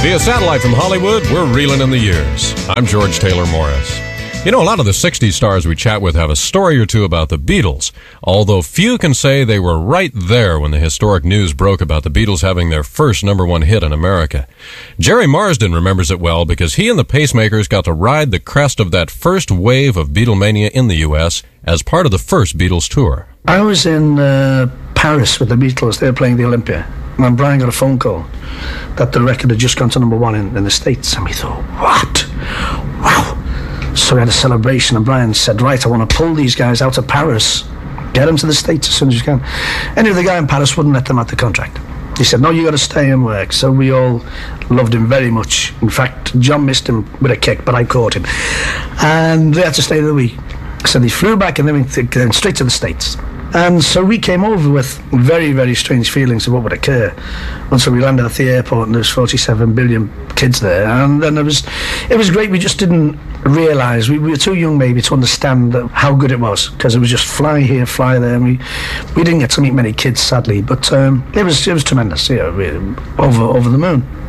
Via satellite from Hollywood, we're reeling in the years. I'm George Taylor Morris. You know, a lot of the 60s stars we chat with have a story or two about the Beatles, although few can say they were right there when the historic news broke about the Beatles having their first #1 hit in America. Jerry Marsden remembers it well because he and the Pacemakers got to ride the crest of that first wave of Beatlemania in the U.S. as part of the first Beatles tour. I was in Paris with the Beatles. They were playing the Olympia. And Brian got a phone call that the record had just gone to #1 in the States. And we thought, what? Wow. So we had a celebration, and Brian said, right, I want to pull these guys out of Paris, get them to the States as soon as you can. Anyway, the guy in Paris wouldn't let them out the contract. He said, no, you got to stay and work. So we all loved him very much. In fact, John missed him with a kick, but I caught him. And they had to stay the week. So they flew back and then straight to the States. And so we came over with very, very strange feelings of what would occur. Once we landed at the airport and there was 47 billion kids there. And then it was great. We just didn't realise. We were too young maybe to understand how good it was, because it was just fly here, fly there. And we didn't get to meet many kids, sadly. But it was tremendous, over the moon.